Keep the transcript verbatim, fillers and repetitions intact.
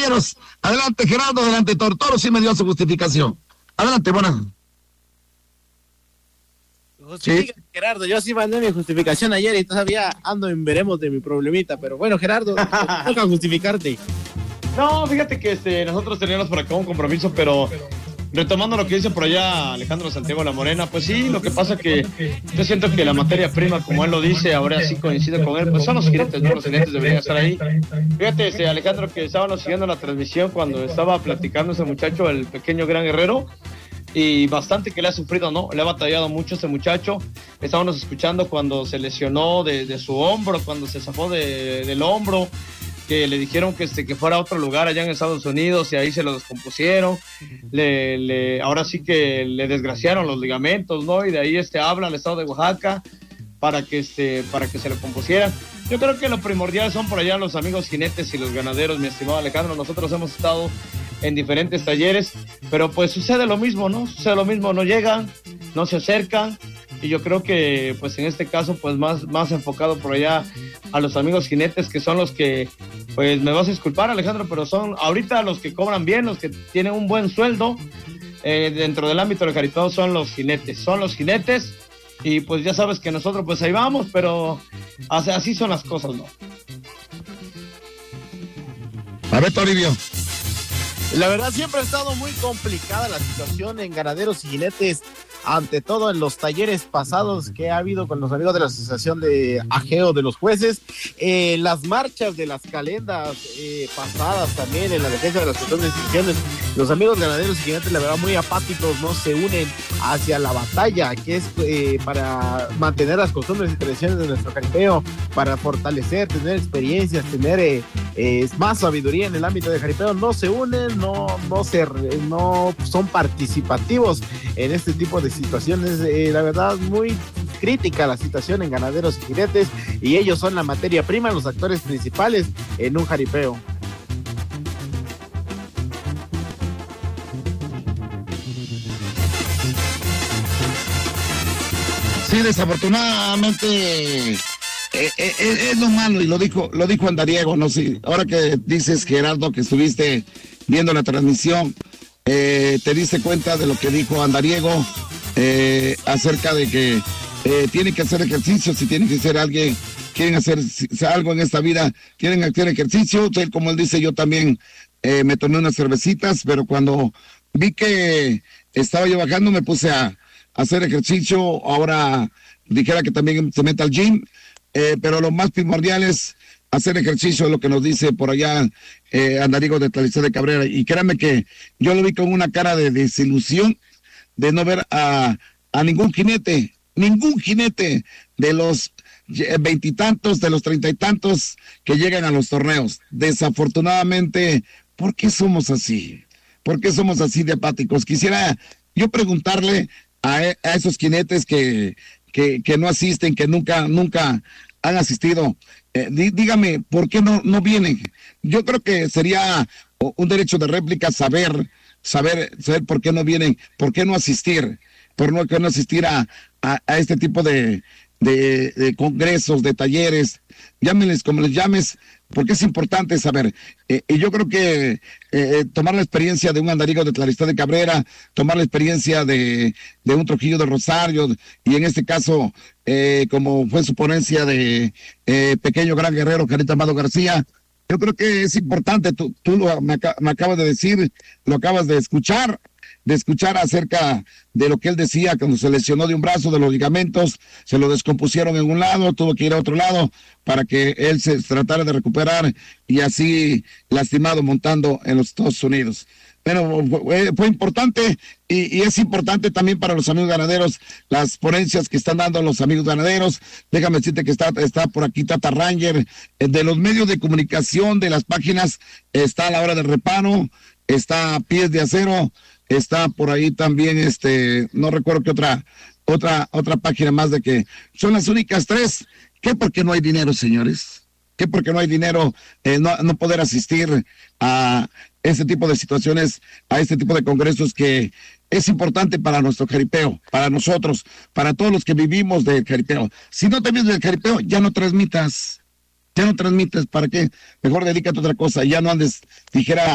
caballeros. Adelante, Gerardo, adelante, Tortoro sí me dio su justificación. Adelante, buenas. Justifica, sí. Gerardo, yo sí mandé mi justificación ayer y todavía ando en veremos de mi problemita, pero bueno, Gerardo, toca justificarte. No, fíjate que este, nosotros teníamos por acá un compromiso, pero retomando lo que dice por allá Alejandro Santiago La Morena, pues sí, lo que pasa que yo siento que la materia prima, como él lo dice, ahora sí coincide con él, pues son los jinetes, ¿no? Los jinetes deberían estar ahí. Fíjate, este, Alejandro, que estábamos siguiendo la transmisión cuando estaba platicando ese muchacho, el pequeño gran guerrero, y bastante que le ha sufrido, ¿no? Le ha batallado mucho ese muchacho. Estábamos escuchando cuando se lesionó de, de su hombro, cuando se zafó de, del hombro, que le dijeron que, este, que fuera a otro lugar allá en Estados Unidos y ahí se lo descompusieron. Le, le, ahora sí que le desgraciaron los ligamentos, ¿no? Y de ahí este, habla al estado de Oaxaca para que, este, para que se lo compusieran. Yo creo que lo primordial son por allá los amigos jinetes y los ganaderos, mi estimado Alejandro. Nosotros hemos estado en diferentes talleres, pero pues sucede lo mismo, ¿no? Sucede lo mismo, no llegan, no se acercan, y yo creo que pues en este caso pues más, más enfocado por allá a los amigos jinetes, que son los que, pues me vas a disculpar, Alejandro, pero son ahorita los que cobran bien, los que tienen un buen sueldo eh, dentro del ámbito del jaripeo, son los jinetes, son los jinetes, y pues ya sabes que nosotros pues ahí vamos, pero así son las cosas, ¿no? A ver, Toribio. La verdad siempre ha estado muy complicada la situación en ganaderos y jinetes, ante todo en los talleres pasados que ha habido con los amigos de la Asociación de Ajeo de los Jueces, eh, las marchas de las calendas eh, pasadas también en la defensa de las cuestiones de instituciones. Los amigos ganaderos y jinetes, la verdad, muy apáticos, no se unen hacia la batalla que es eh, para mantener las costumbres y tradiciones de nuestro jaripeo, para fortalecer, tener experiencias, tener eh, eh, más sabiduría en el ámbito de jaripeo. No se unen, no, no, se, no son participativos en este tipo de situaciones. Eh, la verdad, muy crítica la situación en ganaderos y jinetes, y ellos son la materia prima, los actores principales en un jaripeo. Sí, desafortunadamente eh, eh, eh, es lo malo, y lo dijo, lo dijo Andariego, no sé, ahora que dices, Gerardo, que estuviste viendo la transmisión, eh, te diste cuenta de lo que dijo Andariego eh, acerca de que eh, tienen que hacer ejercicio, si tienen que ser alguien, quieren hacer algo en esta vida, quieren hacer ejercicio. Entonces, como él dice, yo también eh, me tomé unas cervecitas, pero cuando vi que estaba yo bajando, me puse a hacer ejercicio. Ahora dijera que también se meta al gym, eh, pero lo más primordial es hacer ejercicio, lo que nos dice por allá eh, Andariego de Tlalistán de Cabrera. Y créanme que yo lo vi con una cara de desilusión de no ver a, a ningún jinete, ningún jinete de los veintitantos, de los treinta y tantos que llegan a los torneos. Desafortunadamente, ¿por qué somos así? ¿Por qué somos así de apáticos? Quisiera yo preguntarle a, a esos jinetes que, que, que no asisten, que nunca, nunca han asistido, eh, dí, dígame, ¿por qué no, no vienen? Yo creo que sería un derecho de réplica saber, saber, saber por qué no vienen, por qué no asistir, por no, qué no asistir a, a, a este tipo de, de, de congresos, de talleres, llámenles como les llames, porque es importante saber. Eh, y yo creo que eh, tomar la experiencia de un Andariego de Tlalistán de Cabrera, tomar la experiencia de, de un Trujillo de Rosario, y en este caso, eh, como fue su ponencia de eh, pequeño gran guerrero Carita Amado García, yo creo que es importante, tú, tú lo, me, me acabas de decir, lo acabas de escuchar, de escuchar acerca de lo que él decía cuando se lesionó de un brazo, de los ligamentos, se lo descompusieron en un lado, tuvo que ir a otro lado para que él se tratara de recuperar, y así lastimado montando en los Estados Unidos. Bueno, fue, fue importante, y, y es importante también para los amigos ganaderos las ponencias que están dando los amigos ganaderos. Déjame decirte que está, está por aquí Tata Ranger, de los medios de comunicación, de las páginas, está La Hora del Reparo, está Pies de Acero, está por ahí también, este, no recuerdo qué otra, otra, otra página más, de que son las únicas tres. ¿Qué porque no hay dinero, señores? ¿Qué porque no hay dinero, eh, no, no poder asistir a este tipo de situaciones, a este tipo de congresos que es importante para nuestro jaripeo, para nosotros, para todos los que vivimos del jaripeo? Si no te vives del jaripeo, ya no transmitas, ya no transmites, ¿para qué? Mejor dedícate a otra cosa, ya no andes, dijera